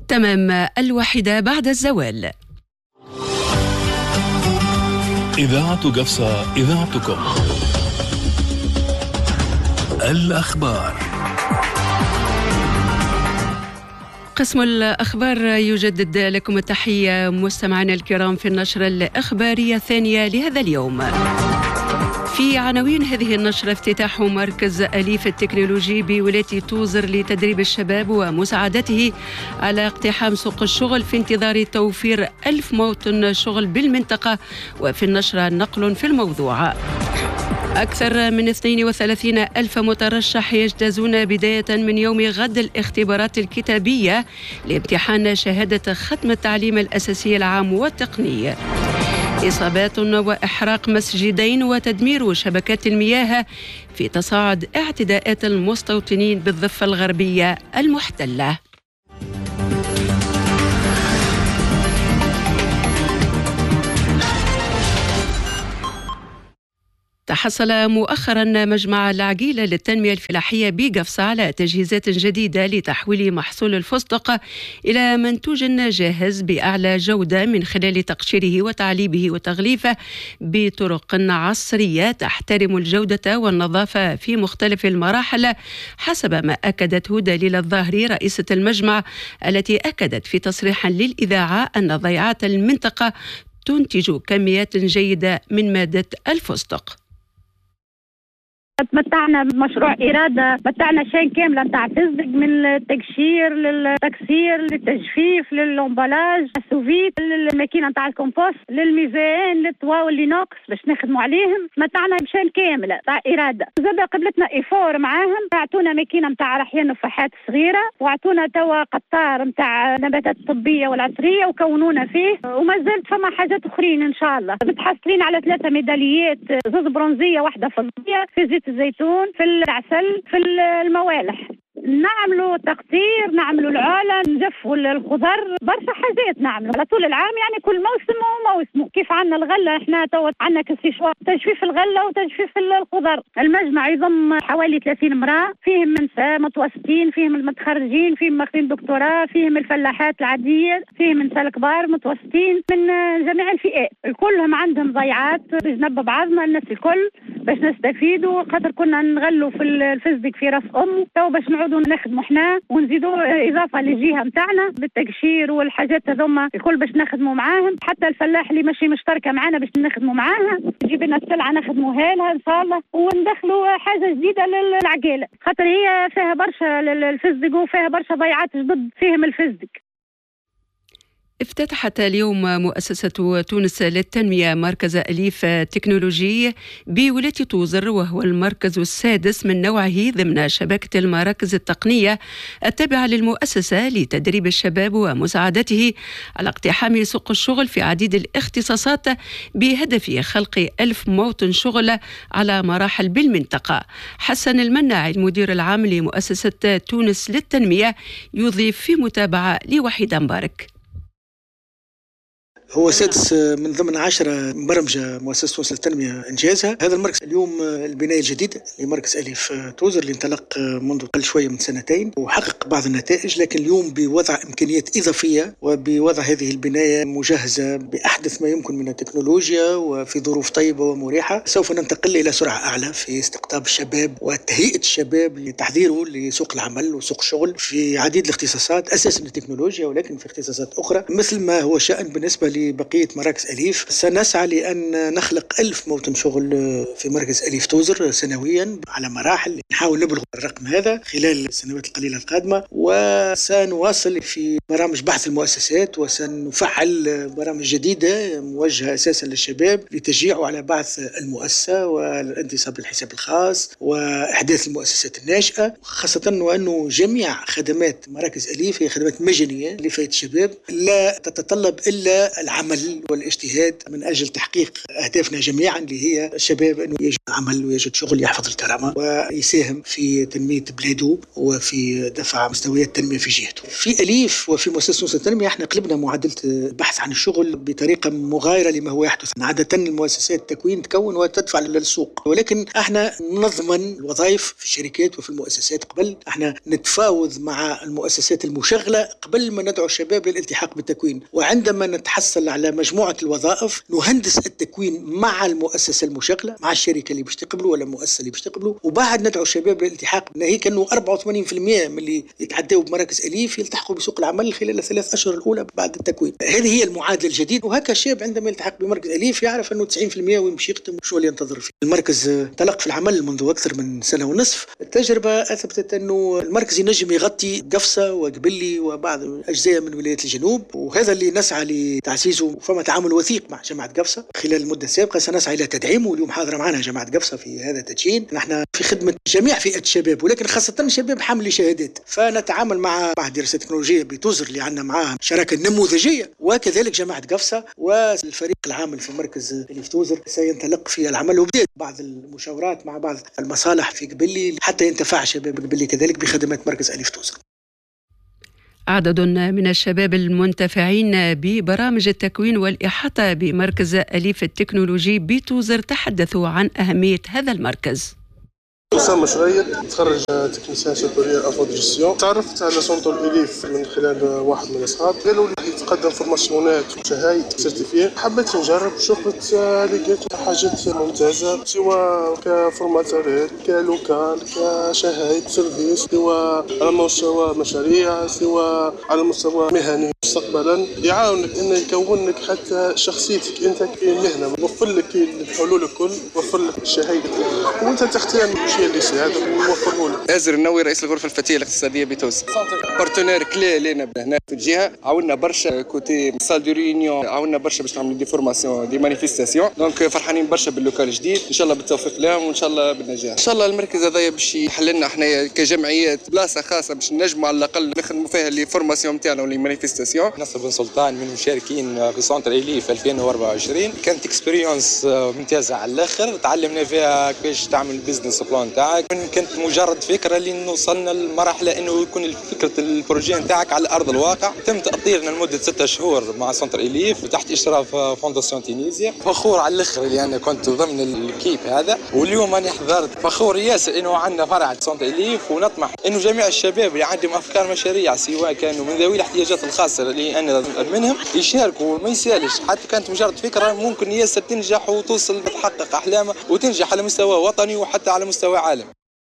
تمام 1 بعد الزوال. إذاعة قفصة، إذاعتكم. الأخبار. قسم الأخبار يجدد لكم التحية مستمعينا الكرام في النشرة الإخبارية الثانية لهذا اليوم. في عناوين هذه النشرة: افتتاح مركز أليف التكنولوجي بولاية توزر لتدريب الشباب ومساعدته على اقتحام سوق الشغل في انتظار توفير 1000 موطن شغل بالمنطقة. وفي النشرة نقل في الموضوع: أكثر من 32 ألف مترشح يجتازون بداية من يوم غد الاختبارات الكتابية لامتحان شهادة ختم التعليم الأساسي العام والتقني. إصابات وإحراق مسجدين وتدمير شبكات المياه في تصاعد اعتداءات المستوطنين بالضفة الغربية المحتلة. تحصل مؤخرا مجمع العقيلة للتنمية الفلاحية بقفصة على تجهيزات جديدة لتحويل محصول الفستق إلى منتوج جاهز بأعلى جودة من خلال تقشيره وتعليبه وتغليفه بطرق عصرية تحترم الجودة والنظافة في مختلف المراحل، حسب ما أكدت هدى ليلى الظاهري رئيسة المجمع، التي أكدت في تصريح للإذاعة أن ضيعات المنطقة تنتج كميات جيدة من مادة الفستق. تمتعنا بمشروع إرادة، متعنا شين كاملة نتاع فزق، من التقشير للتكسير للتجفيف للأمبلاج السوفيت للماكينة نتاع الكومبوست للميزان للطواول لينوكس باش نخدموا عليهم. متعنا بشين كاملة نتاع إرادة. زاد قبلتنا إيفور معاهم، اعطونا ماكينة نتاع رحيان نفاحات صغيرة، واعطونا توا قطار نتاع نباتات الطبية والعطرية وكونونا فيه. وما زالت فما حاجات أخرين إن شاء الله. متحصلين على 3 ميداليات، 2 برونزية 1 فضية في زيت الزيتون، في العسل، في الموالح. نعملوا تقطير، نعملوا العالة، نجفوا الخضر، برشا حاجات نعملوا على طول العام، يعني كل موسم وموسمه. كيف عنا الغلة، احنا تو عنا كسيشوا تجفيف الغلة وتجفيف الخضر. المجمع يضم حوالي 30 امرأة، فيهم نساء متوسطين، فيهم المتخرجين، فيهم ماخذين دكتوراه، فيهم الفلاحات العادية، فيهم نساء الكبار متوسطين من جميع الفئات. كلهم عندهم ضيعات بجنب بعضنا الناس الكل باش نستفيدوا، خاطر كنا نغلوا في الفزدق في راس تو باش نعودوا نخدموا احنا ونزيدوا اضافه للجهه نتاعنا بالتقشير والحاجات هذوما الكل باش نخدموا معاهم. حتى الفلاح اللي ماشي مشتركه معنا باش نخدموا معاها، تجيب لنا السلعه نخدموها لها ان شاء الله، وندخلوا حاجه جديده للعقيله، خاطر هي فيها برشا الفزدق وفيها برشا ضيعات جدد فيهم الفزدق. افتتحت اليوم مؤسسة تونس للتنمية مركز أليف تكنولوجي بولاية توزر، وهو المركز السادس من نوعه ضمن شبكة المراكز التقنية التابعة للمؤسسة لتدريب الشباب ومساعدته على اقتحام سوق الشغل في عديد الاختصاصات، بهدف خلق 1000 موطن شغل على مراحل بالمنطقة. حسن المناعي المدير العام لمؤسسة تونس للتنمية يضيف في متابعة لوحيدة مبارك. هو سادس من ضمن 10 برمجة مؤسسة تونس للتنمية إنجازها. هذا المركز اليوم البناية الجديدة لمركز أليف توزر اللي انطلق منذ قل شوية من 2 وحقق بعض النتائج، لكن اليوم بوضع إمكانيات إضافية وبوضع هذه البناية مجهزة بأحدث ما يمكن من التكنولوجيا وفي ظروف طيبة ومريحة. سوف ننتقل إلى سرعة أعلى في استقطاب الشباب وتهيئة الشباب لتحضيره لسوق العمل وسوق الشغل في عديد الاختصاصات، أساسا التكنولوجيا ولكن في اختصاصات أخرى مثل ما هو شأن بالنسبة لبقية مراكز أليف. سنسعى لأن نخلق 1000 موطن شغل في مركز أليف توزر سنويا على مراحل. نحاول نبلغ الرقم هذا خلال السنوات القليلة القادمة، وسنواصل في برامج بحث المؤسسات، وسنفعل برامج جديدة موجهة أساسا للشباب لتشجيعه على بعث المؤسسة والانتصاب للحساب الخاص وإحداث المؤسسات الناشئة، خاصة وأنه جميع خدمات مراكز أليف هي خدمات مجانية لفائدة الشباب، لا تتطلب إلا العمل والاجتهاد من أجل تحقيق أهدافنا جميعا اللي هي الشباب أنه يجد عمل ويجد شغل يحفظ الكرامة ويساهم في تنمية بلاده وفي دفع مستويات التنمية في جهته. في أليف وفي مؤسسة نصرة التنمية احنا قلبنا معدلة البحث عن الشغل بطريقة مغايرة لما هو يحدث. عادة المؤسسات التكوين تكون وتدفع للسوق، ولكن احنا نضمن الوظائف في الشركات وفي المؤسسات قبل احنا نتفاوض مع المؤسسات المشغلة قبل ما ندعو الشباب للالتحاق بالتكوين. وعندما نتحصل على مجموعة الوظائف نهندس التكوين مع المؤسسة المشغلة، مع الشركة اللي بيشتغلوا ولا المؤسسة اللي بيشتغلوا، وبعد ندعو الشباب للالتحاق. ناهيك انه 84% من اللي يتعدوا بمراكز أليف يلتحقوا بسوق العمل خلال ال3 أشهر الأولى بعد التكوين. هذه هي المعادلة الجديدة، وهكا الشاب عندما يلتحق بمركز أليف يعرف انه 90% ويمشي يختم شو اللي ينتظر فيه. المركز تلق في العمل منذ أكثر من سنة ونصف. التجربة أثبتت انه المركز ينجم يغطي قفصة وقبلي وبعض أجزاء من ولايات الجنوب، وهذا اللي نسعى لتعزيزه. فما تعامل وثيق مع جامعة قفصة خلال المدة السابقة، سنسعى إلى تدعيمه. اليوم حاضرة معنا جامعة قفصة في هذا التدشين. نحن في خدمة جميع فئة الشباب، ولكن خاصة الشباب حامل شهادات، فنتعامل مع معهد دراسات تكنولوجية بتوزر اللي عندنا معاه شراكة نموذجية، وكذلك جامعة قفصة والفريق العامل في مركز أليف توزر سينطلق في العمل. وبدأت بعض المشاورات مع بعض المصالح في قبلي حتى ينتفع شباب قبلي كذلك بخدمات مركز أليف توزر. عدد من الشباب المنتفعين ببرامج التكوين والإحاطة بمركز أليف التكنولوجي بتوزر تحدثوا عن أهمية هذا المركز. أسامة شغير، تخرج تكنيسيان سوبيريور افون جيستيون. تعرفت على سونتر أليف من خلال واحد من الاصحاب، قالوا لي يتقدم فورماسيونات وشهايد سيرتيفيه. حبيت نجرب، شفت لقيت حاجات ممتازه سواء كفورماتورات كلوكال كشهايد سيرفيس، سواء على مستوى مشاريع سواء على مستوى مهني مستقبلا، يعاونك انه يكون لك حتى شخصيتك انت كمهنه. وفر لك الحلول الكل، وفر لك الشهايد وانت تختار الشيء اللي يساعدك ويوفره لك. آزر النووي رئيس الغرفه الفتيه الاقتصاديه بتوز. بارتنير كلي لنا هنا في الجهه، عاونا برشا كوتي سال دو ريونيون، عاونا برشا باش نعملوا دي فورماسيون دي مانيفيستاسيون. دونك فرحانين برشا باللوكال الجديد، ان شاء الله بالتوفيق لهم وان شاء الله بالنجاح. ان شاء الله المركز هذايا باش يحل لنا احنا كجمعيات بلاصه خاصه باش نجموا على الاقل نخدموا فيها لي فورماسيون نتاعنا ولي مانيفيستاسيون. نصر بن سلطان من المشاركين في سونتر أليف 2024. كانت اكسبيريونس ممتازه على الاخر، تعلمنا فيها كيفاش تعمل البيزنس بلان تاعك. كانت مجرد فكره اللي نوصلنا لمرحله انه يكون فكره البروجي نتاعك على ارض الواقع. تم تأطيرنا لمده 6 شهور مع سونتر أليف تحت اشراف فونداسيون تونيزيا. فخور على الاخر اللي انا كنت ضمن الكيب هذا، واليوم انا حضرت. فخور ياسر انه عندنا فرع سونتر أليف، ونطمح انه جميع الشباب اللي عندهم افكار مشاريع سواء كانوا من ذوي الاحتياجات الخاصه اللي انا منهم يشاركوا. ما يسالش حتى كانت مجرد فكره ممكن ياسر تنجح وتوصل تحقق احلامها وتنجح على مستوى وطني وحتى على مستوى عالمي.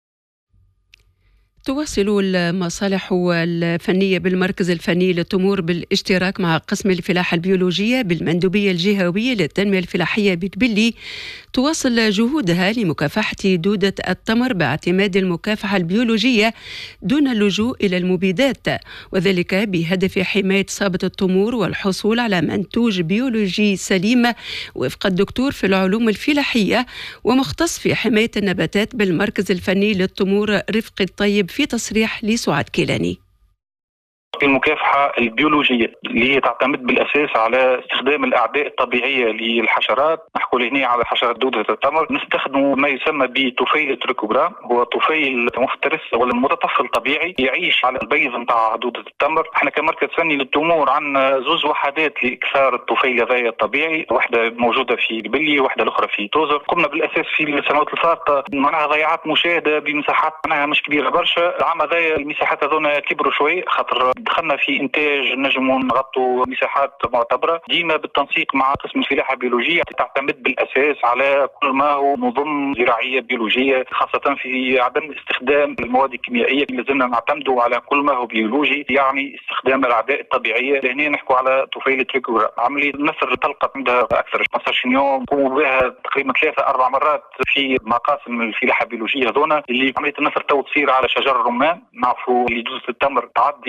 تواصل المصالح الفنية بالمركز الفني للتمور بالاشتراك مع قسم الفلاحة البيولوجية بالمندوبية الجهوية للتنمية الفلاحية بكبلي تواصل جهودها لمكافحة دودة التمر باعتماد المكافحة البيولوجية دون اللجوء إلى المبيدات، وذلك بهدف حماية إصابة التمور والحصول على منتوج بيولوجي سليم وفق الدكتور في العلوم الفلاحية ومختص في حماية النباتات بالمركز الفني للتمور رفق الطيب في تصريح لسعاد كيلاني. المكافحة البيولوجية اللي هي تعتمد بالأساس على استخدام الأعداء الطبيعية للحشرات. نحكي هنا على حشرة دودة التمر، نستخدم ما يسمى بطفيل التريكوجرام، هو طفيل مفترس ولا متطفل طبيعي يعيش على البيض نتاع دودة التمر. احنا كمركز فني للتمور عندنا 2 وحدات لإكثار الطفيل هذايا الطبيعي، واحدة موجودة في قبلي واحدة الأخرى في توزر. قمنا بالأساس في السنوات الفارطة معناها ضيعات مشاهدة بمساحات معناها مش كبيرة برشا. العام هذايا المساحات هذونا كبروا شوي خاطر دخلنا في إنتاج نجموا نغطوا مساحات معتبرة. ديما بالتنسيق مع قسم الفلاحة البيولوجية تعتمد بالأساس على كل ما هو نظم زراعية بيولوجية، خاصة في عدم استخدام المواد الكيميائية. لازمنا نعتمدوا على كل ما هو بيولوجي، يعني استخدام الأعداء الطبيعية. لهنا نحكوا على طفيل تريكوجرام. عملية نثر طلقت عندها أكثر 15 يوم، قوموا بها تقريبا 3-4 مرات في مقاسم الفلاحة البيولوجية هذونا. اللي عملية النثر تو تصير على شجر الرمان. نعرفوا اللي دوزة التمر تعدي تقريبا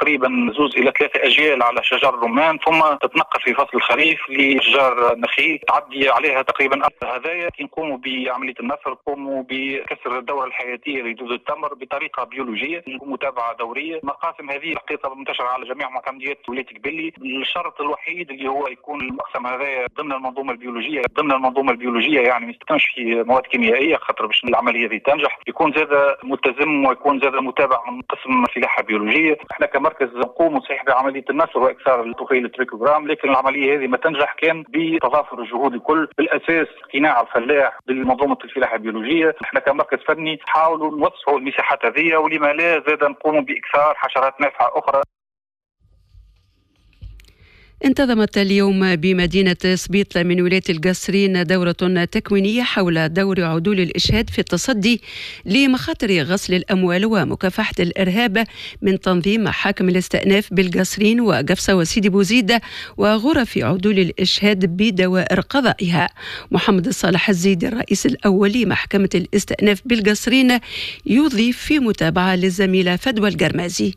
تقريبا 2 إلى 3 أجيال على شجر الرمان، ثم تتنقل في فصل الخريف لشجر النخيل تعدي عليها تقريبا. هذايا نقوموا بعملية النثر، نقوموا بكسر الدورة الحياتية لجذور التمر بطريقة بيولوجية، متابعة دورية. مقاسم هذه الحقيقة منتشرة على جميع معتمديات ولاية قبلي. الشرط الوحيد اللي هو يكون المقسم هذايا ضمن المنظومة البيولوجية، يعني ما يستخدمش في مواد كيميائية، خاطر باش العملية هذه تنجح يكون زاد ملتزم ويكون زاد متابع من قسم فلاحة بيولوجية. احنا كمركز نقوم صحيح بعملية النثر واكثار الطفيل التريكوغرام، لكن العملية هذه ما تنجح كان بتضافر الجهود الكل، بالاساس اقتناع الفلاح بمنظومة الفلاحة البيولوجية. احنا كمركز فني نحاولوا نوسعوا المساحات هذه، ولما لا زاد نقوم باكثار حشرات نافعة اخرى. انتظمت اليوم بمدينة سبيطلة من ولاية القصرين دورة تكوينية حول دور عدول الإشهاد في التصدي لمخاطر غسل الأموال ومكافحة الإرهاب من تنظيم محاكم الاستئناف بالقصرين وقفصة وسيدي بوزيد وغرف عدول الإشهاد بدوائر قضائها. محمد الصالح الزيدي الرئيس الأول لمحكمة الاستئناف بالقصرين يضيف في متابعة للزميلة فدوى القرمازي.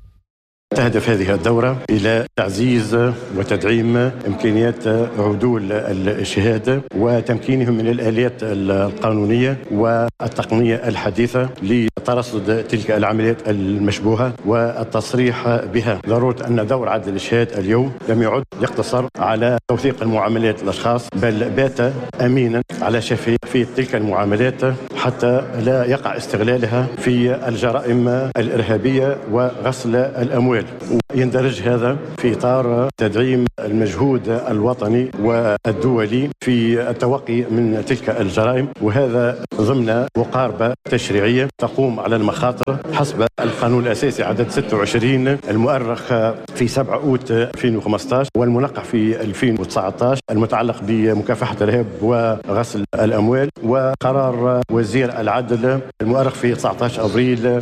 تهدف هذه الدورة إلى تعزيز وتدعيم إمكانيات عدول الإشهاد وتمكينهم من الآليات القانونية والتقنية الحديثة لترصد تلك العمليات المشبوهة والتصريح بها. ضرورة أن دور عدل الإشهاد اليوم لم يعد يقتصر على توثيق المعاملات الأشخاص، بل بات أمينا على شفافية تلك المعاملات حتى لا يقع استغلالها في الجرائم الإرهابية وغسل الأموال. ويندرج هذا في إطار تدعيم المجهود الوطني والدولي في التوقي من تلك الجرائم، وهذا ضمن مقاربة تشريعية تقوم على المخاطر حسب القانون الأساسي عدد 26 المؤرخ في 7 أوت 2015 والمنقح في 2019 المتعلق بمكافحة الإرهاب وغسل الأموال، وقرار وزير العدل المؤرخ في 19 أبريل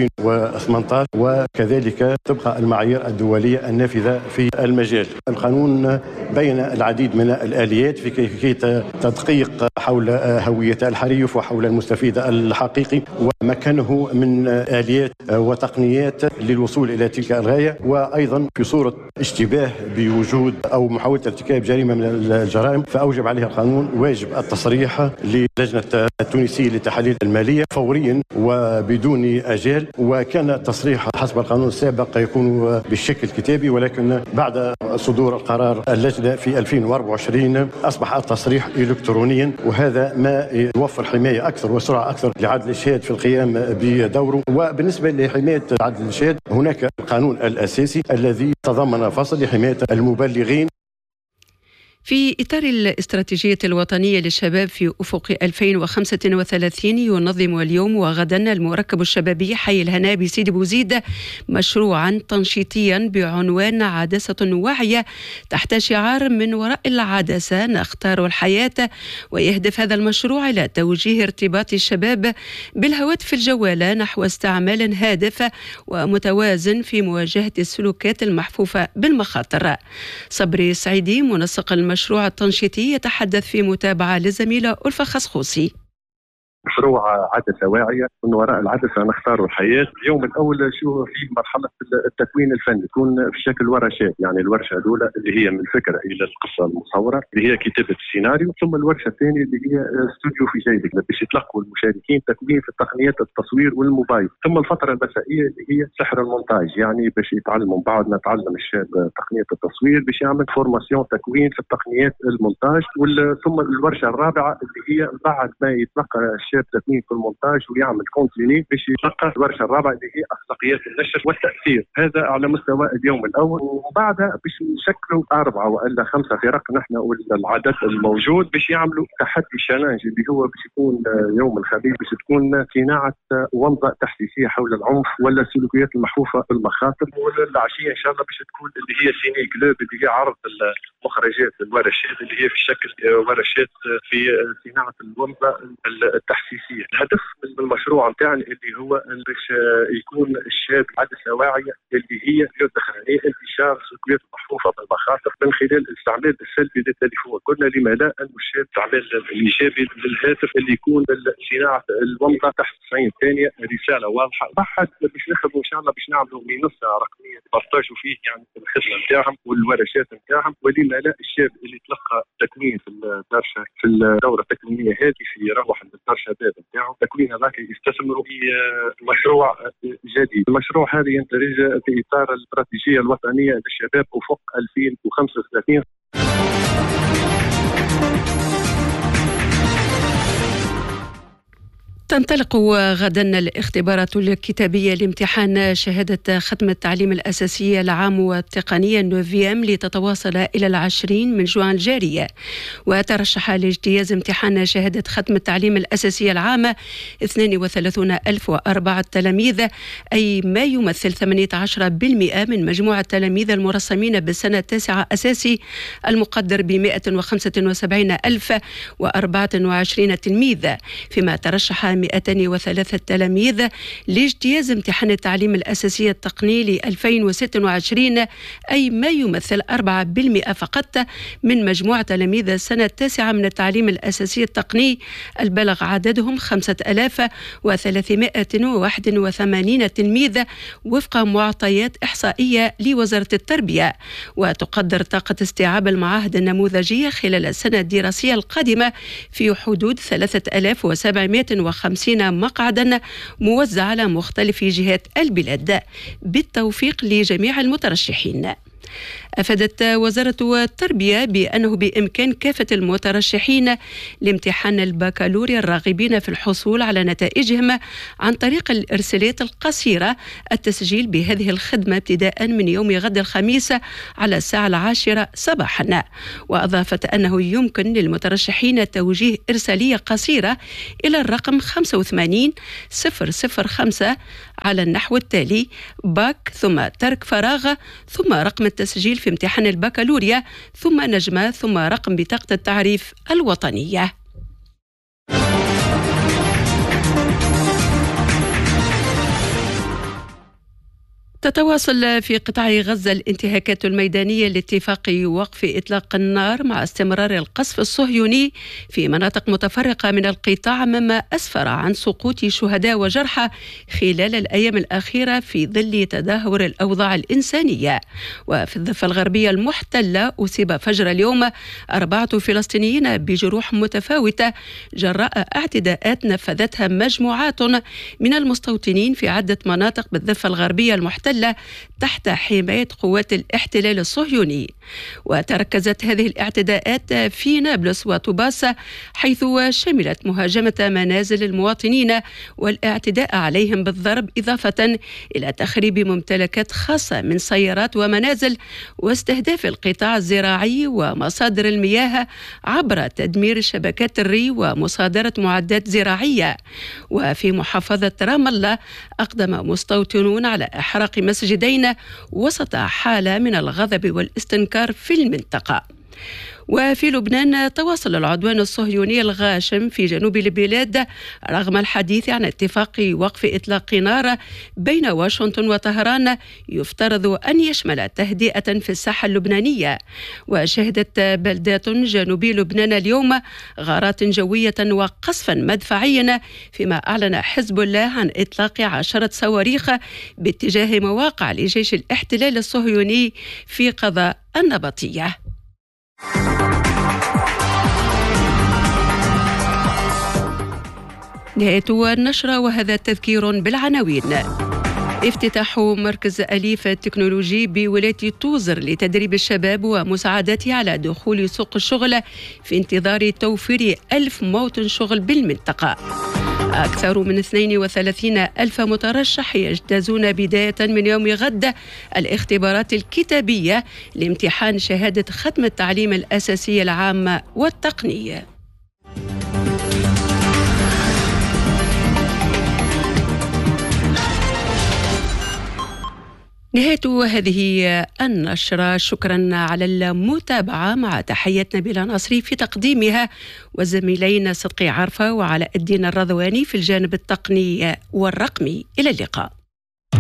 2018، وكذلك تبقى المعايير الدولية النافذة في المجال. القانون بين العديد من الآليات في كيفية تدقيق حول هوية الحريف وحول المستفيد الحقيقي، ومكنه من آليات وتقنيات للوصول إلى تلك الغاية، وأيضا في صورة اشتباه بوجود أو محاولة ارتكاب جريمة من الجرائم فأوجب عليها القانون واجب التصريح للجنة التونسية للتحاليل المالية فوريا وبدون أجال. وكان التصريح حسب القانون السابق يكون بالشكل كتابي، ولكن بعد صدور القرار اللجنة في 2024 أصبح التصريح إلكترونيا، وهذا ما يوفر حماية أكثر وسرعة أكثر لعدل الإشهاد في القيام بدوره. وبالنسبة لحماية عدل الإشهاد هناك القانون الأساسي الذي تضمن فصل لحماية المبلغين. في إطار الاستراتيجية الوطنية للشباب في أفق 2035 ينظم اليوم وغدا المركب الشبابي حي الهناء بسيدي بوزيد مشروعا تنشيطيا بعنوان عدسة واعية تحت شعار من وراء العدسة نختار الحياة. ويهدف هذا المشروع إلى توجيه ارتباط الشباب بالهواتف الجوالة نحو استعمال هادف ومتوازن في مواجهة السلوكات المحفوفة بالمخاطر. صبري سعيدي منسق المشروع التنشيطي يتحدث في متابعة للزميلة ألفة خصخوصي. مشروع عدسة واعية من وراء العدسة نختار الحياة. اليوم الأول شو في مرحلة التكوين الفني تكون في شكل ورشات، يعني الورشة الأولى اللي هي من الفكرة إلى القصة المصورة اللي هي كتابة السيناريو، ثم الورشة الثانية اللي هي استوديو في جيبك باش يتلقوا المشاركين تكوين في تقنيات التصوير والموبايل، ثم الفترة المسائية اللي هي سحر المونتاج، يعني باش يتعلموا بعد ما تعلم الشاب تقنية التصوير باش يعمل فورماسيون تكوين في التقنيات المونتاج، ثم الورشة الرابعة اللي هي بعد ما يتلقى تكوين في المونتاج ويعمل كونتيني باش يتلقى الورشه الرابعه اللي هي اخلاقيات النشر والتاثير. هذا على مستوى اليوم الاول، وبعدها باش نشكلوا 4 ولا 5 فرق نحن والعدد الموجود باش يعملوا تحدي شالنج اللي هو باش يكون يوم الخميس باش تكون صناعه ومضه تحسيسيه حول العنف ولا السلوكيات المحفوفه بالمخاطر، والعشيه ان شاء الله باش تكون اللي هي سيني كلوب اللي هي عرض المخرجات الورشات اللي هي في شكل ورشات في صناعه الومضه التحسيسيه. الهدف من المشروع نتاعنا اللي هو باش يكون الشاب عدسه واعيه اللي هي الدخانيه انتشار السلوكيات المحفوفه بالمخاطر من خلال الاستعمال السلبي للتليفون. قلنا لما لا ان الشاب استعمال الايجابي للهاتف اللي يكون صناعه المنطقه تحت 90 ثانيه رساله واضحه. بعد باش نخدموا ان شاء الله باش نعملوا منصه رقميه يبارطاجوا فيه يعني الخدمه نتاعهم والورشات نتاعهم. ولما لا الشاب اللي تلقى تكوين في الدرشه في الدوره التكوينيه هذه في روح الدار شباب نتاعو تكوين هذاك يستثمروا في مشروع جديد. المشروع هذا يندرج في اطار الاستراتيجيه الوطنيه للشباب افق 2035. تنطلق غدا الاختبارات الكتابية لامتحان شهادة ختم التعليم الأساسي العام والتقنية النوفيام لتتواصل إلى 20 من جوان الجارية. وترشح لاجتياز امتحان شهادة ختم التعليم الأساسي العام 32,004 تلاميذ، أي ما يمثل 18% من مجموع التلاميذ المرسمين بالسنة التاسعة أساسي المقدر ب 175,024 تلميذ، فيما ترشح 203 تلاميذ لاجتياز امتحان التعليم الأساسي التقني ل 2026، أي ما يمثل 4% فقط من مجموع تلاميذ السنة التاسعة من التعليم الأساسي التقني البلغ عددهم 5381 تلميذ وفق معطيات إحصائية لوزارة التربية. وتقدر طاقة استيعاب المعاهد النموذجية خلال السنة الدراسية القادمة في حدود 3750 مقعدا موزع على مختلف جهات البلاد، بالتوفيق لجميع المترشحين. أفادت وزارة التربية بأنه بإمكان كافة المترشحين لامتحان البكالوريا الراغبين في الحصول على نتائجهم عن طريق الإرسالات القصيرة التسجيل بهذه الخدمة ابتداء من يوم غد الخميس على الساعة 10 صباحا. وأضافت أنه يمكن للمترشحين توجيه إرسالية قصيرة إلى الرقم 85005 على النحو التالي: باك ثم ترك فراغ ثم رقم التسجيل في امتحان البكالوريا ثم نجمة ثم رقم بطاقة التعريف الوطنية. تتواصل في قطاع غزة الانتهاكات الميدانية لاتفاق وقف إطلاق النار مع استمرار القصف الصهيوني في مناطق متفرقة من القطاع، مما أسفر عن سقوط شهداء وجرحى خلال الأيام الأخيرة في ظل تدهور الأوضاع الإنسانية. وفي الضفة الغربية المحتلة أصيب فجر اليوم 4 فلسطينيين بجروح متفاوتة جراء اعتداءات نفذتها مجموعات من المستوطنين في عدة مناطق بالضفة الغربية المحتلة تحت حماية قوات الاحتلال الصهيوني. وتركزت هذه الاعتداءات في نابلس وطوباس، حيث شملت مهاجمة منازل المواطنين والاعتداء عليهم بالضرب، إضافة إلى تخريب ممتلكات خاصة من سيارات ومنازل، واستهداف القطاع الزراعي ومصادر المياه عبر تدمير شبكات الري ومصادرة معدات زراعية. وفي محافظة رام الله أقدم مستوطنون على إحراق مسجدين وسط حالة من الغضب والاستنكار في المنطقة. وفي لبنان تواصل العدوان الصهيوني الغاشم في جنوب البلاد رغم الحديث عن اتفاق وقف إطلاق نار بين واشنطن وطهران يفترض أن يشمل تهدئة في الساحة اللبنانية. وشهدت بلدات جنوبي لبنان اليوم غارات جوية وقصفا مدفعيا، فيما أعلن حزب الله عن إطلاق 10 صواريخ باتجاه مواقع لجيش الاحتلال الصهيوني في قضاء النبطية. نهاية النشرة، وهذا تذكير بالعناوين. افتتاح مركز أليف التكنولوجي بولاية توزر لتدريب الشباب ومساعدته على دخول سوق الشغل في انتظار توفير 1000 موطن شغل بالمنطقة. أكثر من 32,000 مترشح يجتازون بداية من يوم غد الاختبارات الكتابية لامتحان شهادة ختم التعليم الأساسي العام والتقني. نهاية هذه النشرة، شكرا على المتابعة، مع تحيات نبيلة نصري في تقديمها وزميلين صدقي عرفة وعلاء الدين الرضواني في الجانب التقني والرقمي. إلى اللقاء.